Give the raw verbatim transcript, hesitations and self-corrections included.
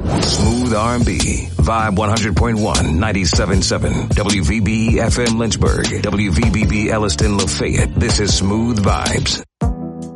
Smooth R and B. Vibe one hundred point one, ninety-seven point seven. W V B E F M Lynchburg. W V B B Elliston Lafayette. This is Smooth Vibes.